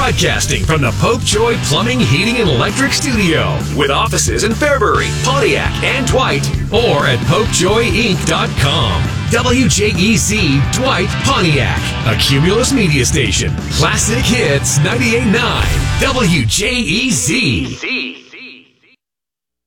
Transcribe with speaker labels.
Speaker 1: Broadcasting from the Pope Joy Plumbing, Heating, and Electric Studio with offices in Fairbury, Pontiac, and Dwight, or at PopeJoyInc.com. WJEZ Dwight, Pontiac, a Cumulus media station. Classic Hits 98.9 WJEZ.